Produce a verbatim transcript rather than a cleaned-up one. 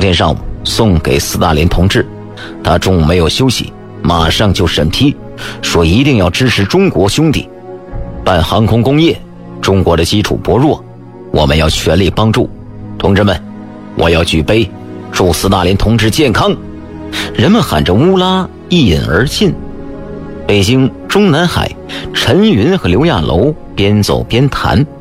天上午送给斯大林同志，他中午没有休息，马上就审批，说一定要支持中国兄弟办航空工业，中国的基础薄弱，我们要全力帮助。同志们，我要举杯，祝斯大林同志健康。人们喊着乌拉，一饮而尽。北京中南海，陈云和刘亚楼边走边谈。